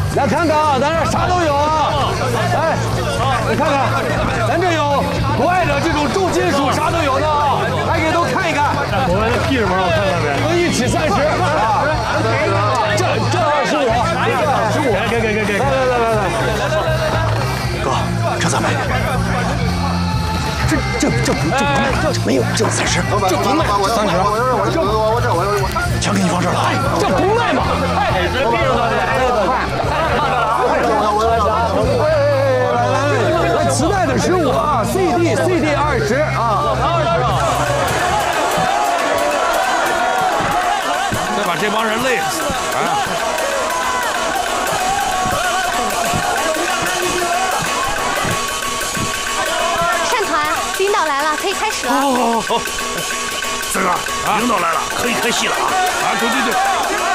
来看看啊，咱这啥都有啊！来，你看看，咱这有国外的这种重金属，啥都有的啊，大家都看一看。 国外的屁什么？我看看呗。 一起30啊！这25，给。来， 哥，这咋卖？这没有，这30，这不卖，这30，全给你放这儿了， 这不卖吗？哎，来，磁带的15啊 ，CD 20啊。 再把这帮人累死啊！ 善团，领导来了，可以开始了。 好，四哥，领导来了，可以开戏了啊！对。